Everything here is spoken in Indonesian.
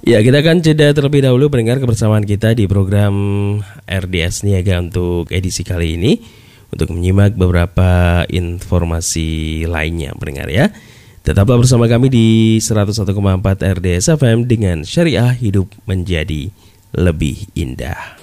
Ya, kita akan jeda terlebih dahulu mendengar kebersamaan kita di program RDS Niaga untuk edisi kali ini, untuk menyimak beberapa informasi lainnya pendengar ya. Tetaplah bersama kami di 101,4 RDS FM dengan Syariah Hidup Menjadi Lebih Indah.